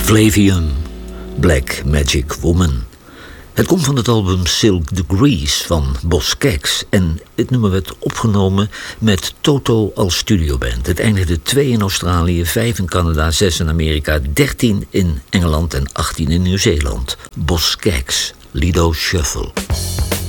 Flavium, Black Magic Woman. Het komt van het album Silk Degrees van Boz Scaggs en het nummer werd opgenomen met Toto als studioband. Het eindigde 2 in Australië, 5 in Canada, 6 in Amerika, 13 in Engeland en 18 in Nieuw-Zeeland. Boz Scaggs, Lido Shuffle.